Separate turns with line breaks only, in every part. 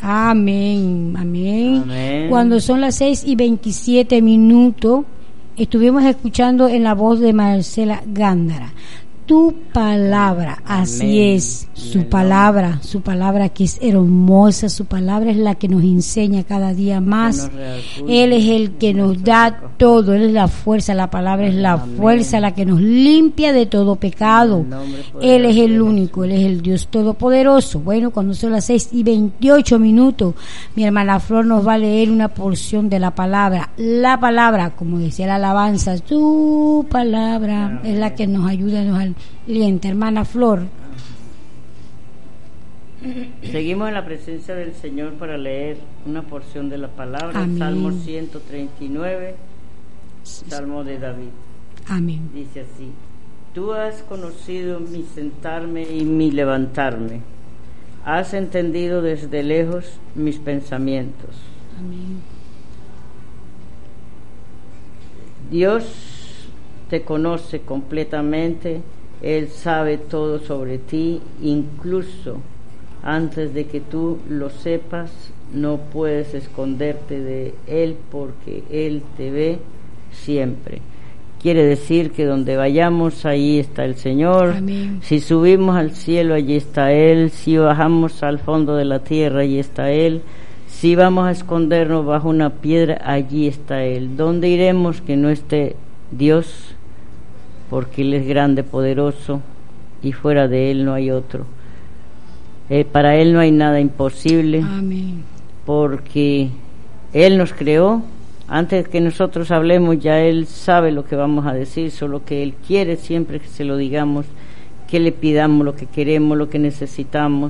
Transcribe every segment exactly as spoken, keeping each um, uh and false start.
Amén, amén.
Amén.
Cuando son las seis y veintisiete minutos, estuvimos escuchando en la voz de Marcela Gándara. Tu palabra, así
Amén.
es, su palabra, su palabra que es hermosa, su palabra es la que nos enseña cada día más. Él es el que nos da todo, Él es la fuerza, la palabra es la
Amén.
fuerza, la que nos limpia de todo pecado. Él es el único, Él es el Dios todopoderoso. Bueno, cuando son las seis y veintiocho minutos, mi hermana Flor nos va a leer una porción de la palabra. La palabra, como decía la alabanza, tu palabra Amén. Es la que nos ayuda, nos alienta. Hermana Flor.
Seguimos en la presencia del Señor para leer una porción de la palabra.
Amén.
Salmo ciento treinta y nueve, Salmo de David.
Amén.
Dice así: Tú has conocido mi sentarme y mi levantarme, has entendido desde lejos mis pensamientos.
Amén.
Dios te conoce completamente, Él sabe todo sobre ti, incluso antes de que tú lo sepas. No puedes esconderte de Él porque Él te ve siempre. Quiere decir que donde vayamos, ahí está el Señor.
Amén.
Si subimos al cielo, allí está Él. Si bajamos al fondo de la tierra, allí está Él. Si vamos a escondernos bajo una piedra, allí está Él. ¿Dónde iremos que no esté Dios? Porque Él es grande, poderoso, y fuera de Él no hay otro. Eh, para Él no hay nada imposible.
Amén.
Porque Él nos creó. Antes que nosotros hablemos, ya Él sabe lo que vamos a decir, solo que Él quiere siempre que se lo digamos, que le pidamos lo que queremos, lo que necesitamos,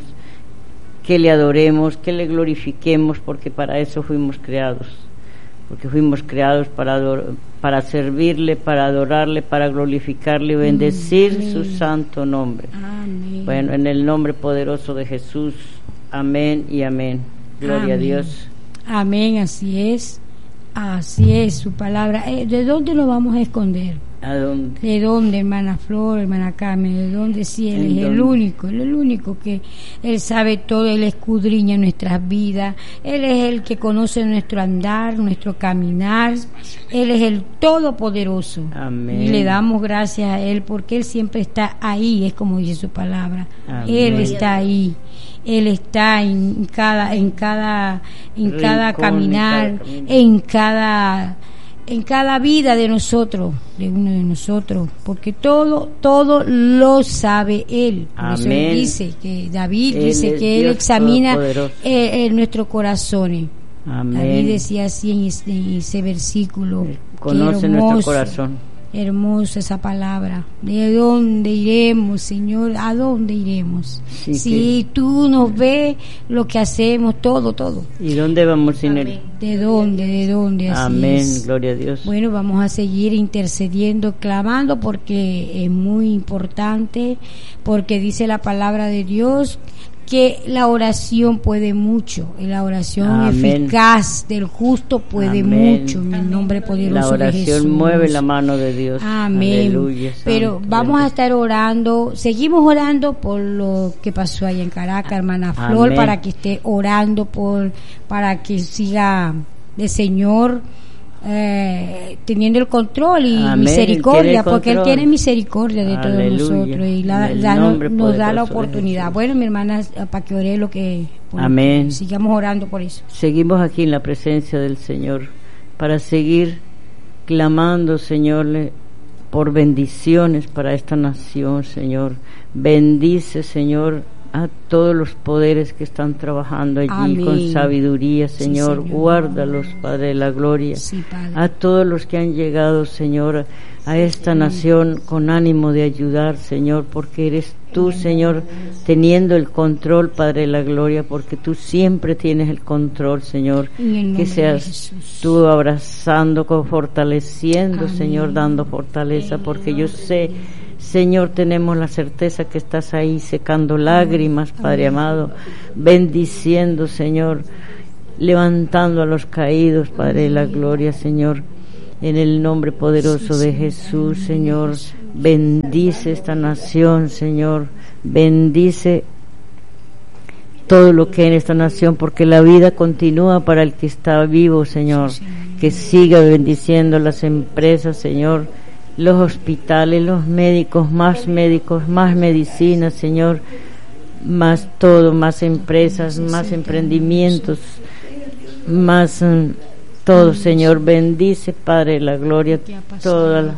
que le adoremos, que le glorifiquemos, porque para eso fuimos creados. Porque fuimos creados para ador- para servirle, para adorarle, para glorificarle y bendecir
Amén.
Su santo nombre.
Amén.
Bueno, en el nombre poderoso de Jesús, amén y amén. Gloria
Amén.
a Dios.
Amén, así es. Así es su palabra. Eh, ¿De dónde lo vamos a esconder?
¿A dónde?
¿De dónde, hermana Flor, hermana Carmen? ¿De dónde? Sí, Él es el único, Él es el único que Él sabe todo, Él escudriña nuestras vidas, Él es el que conoce nuestro andar, nuestro caminar, Él es el todopoderoso.
Amén.
Y le damos gracias a Él porque Él siempre está ahí, es como dice su palabra.
Amén.
Él está ahí. Él está en cada, en cada, en
Rincón,
cada caminar,
en cada camino.
en cada, en cada vida de nosotros, de uno de nosotros, porque todo, todo lo sabe Él. Por eso
Amén.
Él dice que David
Él
dice
es
que Él
Dios
examina
todopoderoso.
eh, eh, nuestros corazones.
Amén.
David decía así en ese, en ese versículo.
Él
Qué
conoce
hermoso,
nuestro corazón.
Hermosa esa palabra. ¿De dónde iremos, Señor? ¿A dónde iremos?
Sí,
si tú nos ves lo que hacemos, todo, todo.
¿Y dónde vamos sin
Amén.
Él?
¿De dónde? ¿De dónde? Así
Amén,
es.
gloria a Dios.
Bueno, vamos a seguir intercediendo, clamando, porque es muy importante, porque dice la palabra de Dios que la oración puede mucho, y la oración
Amén.
eficaz del justo puede
Amén.
mucho, en el nombre poderoso
La
de Jesús.
oración mueve la mano de Dios.
Amén.
Aleluya,
Pero
santo,
vamos a
bendito.
estar orando, seguimos orando por lo que pasó allá en Caracas, hermana Flor,
Amén.
para que esté orando por, para que siga el Señor eh, teniendo el control y
Amén.
misericordia,
Tiene el
porque Él
control.
tiene misericordia de todos
Aleluya.
nosotros y la-
En el
la-
nombre
nos da la
poderoso de
oportunidad.
Jesús.
Bueno, mi hermana, para que ore lo que... por lo
Amén.
que sigamos orando por eso.
Seguimos aquí en la presencia del Señor para seguir clamando, Señor, le- por bendiciones para esta nación, Señor. Bendice, Señor, a todos los poderes que están trabajando allí
Amén.
con sabiduría,
Sí,
Señor.
Señor.
Guárdalos, Padre de la gloria.
Sí, Padre.
A todos los que han llegado, Señor, a esta nación con ánimo de ayudar, Señor, porque eres tú, Señor, teniendo el control, Padre de la gloria, porque tú siempre tienes el control, Señor.
En el nombre
Que
de
seas
Jesús.
tú abrazando, con- fortaleciendo,
Amén.
Señor, dando fortaleza, porque yo sé, Señor, tenemos la certeza que estás ahí secando lágrimas, Padre amado, bendiciendo, Señor, levantando a los caídos, Padre de la gloria, Señor, en el nombre poderoso de Jesús, Señor. Bendice esta nación, Señor, bendice todo lo que hay en esta nación, porque la vida continúa para el que está vivo, Señor. Sí, Señor. Que siga bendiciendo las empresas, Señor, los hospitales, los médicos, más médicos, más medicinas, Señor, más todo, más empresas, más emprendimientos, más um, todo, Señor. Bendice, Padre, la gloria, toda la,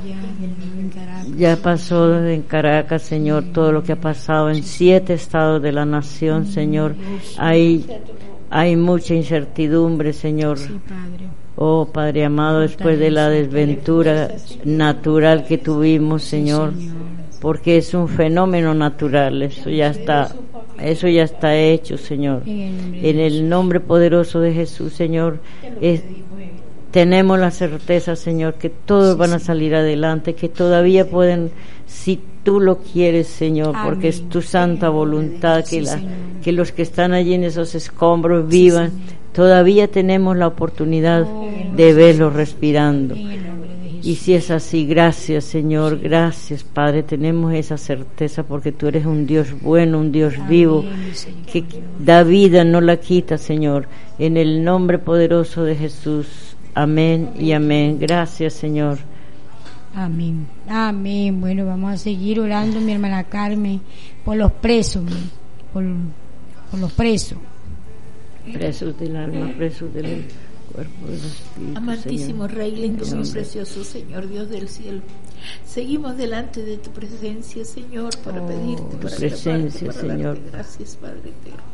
ya pasó en Caracas, Señor, todo lo que ha pasado en siete estados de la nación, Señor. Hay, hay mucha incertidumbre, Señor. Oh, Padre amado, después de la desventura natural que tuvimos, Señor, porque es un fenómeno natural, eso ya está, eso ya está hecho, Señor. En el nombre poderoso de Jesús, Señor, es, tenemos la certeza, Señor, que todos van a salir adelante, que todavía pueden, si tú lo quieres, Señor, porque es tu santa voluntad que, la, que los que están allí en esos escombros vivan. Todavía tenemos la oportunidad de verlos respirando. Y si es así, gracias, Señor, gracias, Padre. Tenemos esa certeza porque tú eres un Dios bueno, un Dios vivo, que da vida, no la quita, Señor. En el nombre poderoso de Jesús. Amén y amén. Gracias, Señor.
Amén. Amén. Bueno, vamos a seguir orando, mi hermana Carmen, por los presos, por, por los presos.
Presos del alma, presos del cuerpo, del espíritu.
Amantísimo
Señor.
Rey, lindo, muy precioso Señor, Dios del cielo. Seguimos delante de tu presencia, Señor, para oh, pedirte, para
presencia,
para
Señor.
Darte gracias, Padre eterno.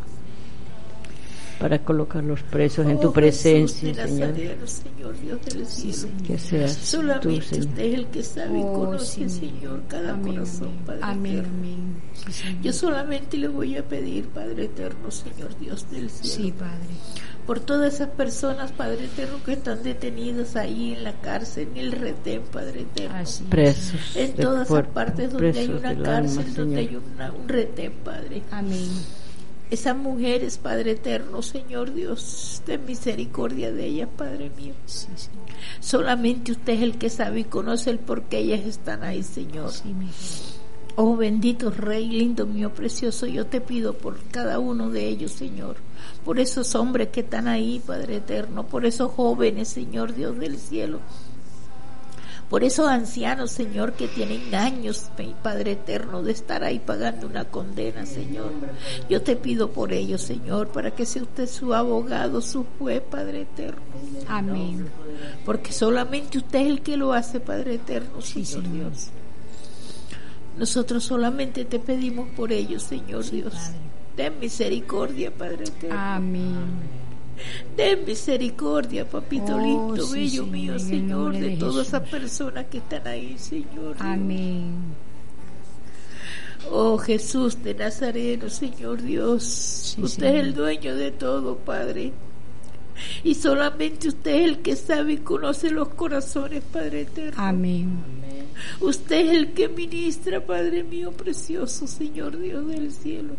Para colocar los presos en
oh,
tu presencia,
Jesús,
Señor.
Señor, Dios del cielo.
Que seas
solamente
tú, Señor.
Usted es el que sabe y
oh,
conoce,
sí.
Señor, cada
amén,
corazón, Padre
amén,
eterno.
Amén. Sí,
yo solamente le voy a pedir, Padre eterno, Señor, Dios del cielo.
Sí, Padre.
Por todas esas personas, Padre eterno, que están detenidas ahí en la cárcel, en el retén, Padre eterno.
Así
presos.
En todas esas partes donde hay una cárcel,
alma,
donde hay una, un retén, Padre.
Amén.
Esas mujeres, Padre eterno, Señor Dios, ten misericordia de ellas, Padre mío.
Sí, sí.
Solamente usted es el que sabe y conoce el por qué ellas están ahí, Señor.
Sí,
oh bendito Rey, lindo mío, precioso, yo te pido por cada uno de ellos, Señor. Por esos hombres que están ahí, Padre eterno, por esos jóvenes, Señor Dios del cielo. Por esos ancianos, Señor, que tienen años, Padre eterno, de estar ahí pagando una condena, Señor. Yo te pido por ellos, Señor, para que sea usted su abogado, su juez, Padre eterno.
Amén.
Porque solamente usted es el que lo hace, Padre eterno,
sí,
Señor,
Señor
Dios. Nosotros solamente te pedimos por ellos, Señor
sí,
Dios.
Padre.
Ten misericordia, Padre eterno.
Amén.
Ten misericordia, papito
oh,
lindo,
sí,
bello
Señor,
mío, Señor, de, de todas esas
Jesús.
personas que están ahí, Señor.
Amén.
Oh Jesús de Nazareno, Señor Dios,
sí,
usted
Señor.
es el dueño de todo, Padre. Y solamente usted es el que sabe y conoce los corazones, Padre eterno.
Amén.
Usted es el que ministra, Padre mío precioso, Señor Dios del cielo.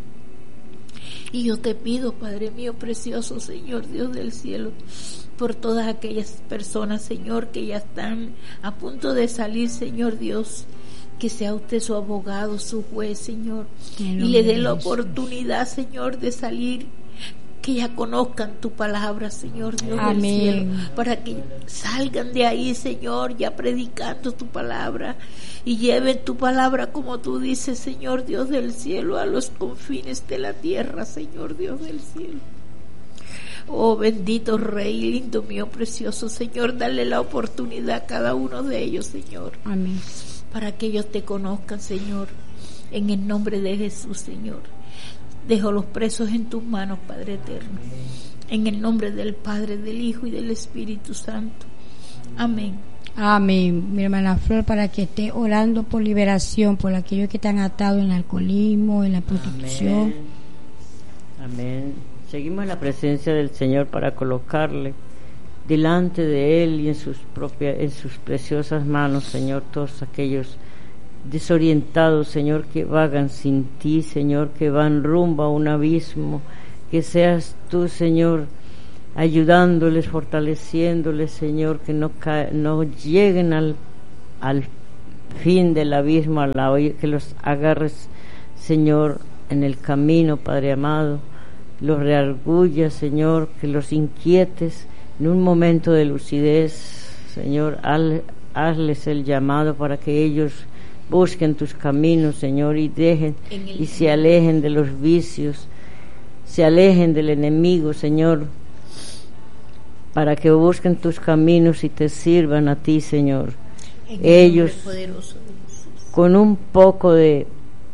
Y yo te pido, Padre mío precioso, Señor Dios del cielo, por todas aquellas personas, Señor, que ya están a punto de salir, Señor Dios, que sea usted su abogado, su juez, Señor, y le dé la oportunidad, Señor, de salir, que ya conozcan tu palabra, Señor Dios
Amén.
del cielo, para que salgan de ahí, Señor, ya predicando tu palabra y lleven tu palabra, como tú dices, Señor Dios del cielo, a los confines de la tierra, Señor Dios del cielo. Oh bendito Rey, lindo mío, precioso Señor, dale la oportunidad a cada uno de ellos, Señor.
Amén.
Para que ellos te conozcan, Señor, en el nombre de Jesús, Señor. Dejo los presos en tus manos, Padre eterno, en el nombre del Padre, del Hijo y del Espíritu Santo. Amén.
Amén. Mi hermana Flor, para que esté orando por liberación, por aquellos que están atados en el alcoholismo, en la prostitución.
Amén. Amén. Seguimos en la presencia del Señor para colocarle delante de Él y en sus propias, en sus preciosas manos, Señor, todos aquellos desorientados, Señor, que vagan sin ti, Señor, que van rumbo a un abismo, que seas tú, Señor, ayudándoles, fortaleciéndoles, Señor, que no ca- no lleguen al, al fin del abismo, a la, que los agarres, Señor, en el camino, Padre amado, los reargullas, Señor, que los inquietes en un momento de lucidez, Señor, haz, hazles el llamado para que ellos busquen tus caminos, Señor, y dejen y se alejen de los vicios, se alejen del enemigo, Señor, para que busquen tus caminos y te sirvan a ti, Señor. Ellos, con un poco de...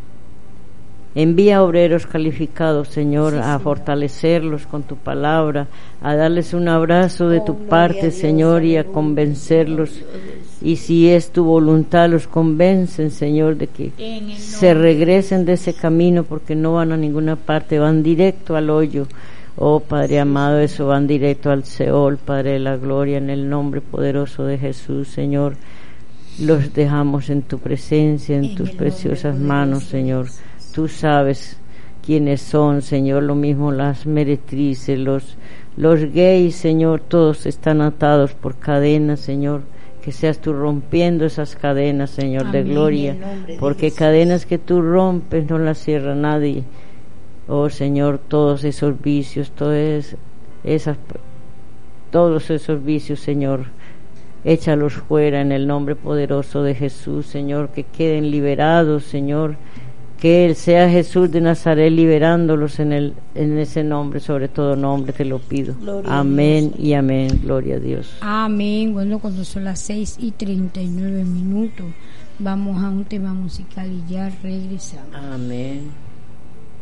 Envía obreros calificados, Señor, sí, a Señor. Fortalecerlos con tu palabra, a darles un abrazo de oh, tu parte, Dios, Señor, y a convencerlos. Y si es tu voluntad, los convencen, Señor, de que se regresen de ese camino, porque no van a ninguna parte, van directo al hoyo. Oh, Padre sí, amado, eso van directo al Seol, Padre de la gloria, en el nombre poderoso de Jesús, Señor. Los dejamos en tu presencia, en, en tus preciosas manos, Señor. Tú sabes quiénes son, Señor, lo mismo las meretrices, los, los gays, Señor, todos están atados por cadenas, Señor, que seas tú rompiendo esas cadenas, Señor, amén, de gloria, porque cadenas que tú rompes no las cierra nadie. Oh, Señor, todos esos vicios, todas esas, todos esos vicios, Señor, échalos fuera en el nombre poderoso de Jesús, Señor, que queden liberados, Señor, que Él sea Jesús de Nazaret liberándolos en el en ese nombre, sobre todo nombre, te lo pido. Gloria amén y amén, gloria a Dios.
Amén. Bueno, cuando son las seis y treinta y nueve minutos, vamos a un tema musical y ya regresamos.
Amén.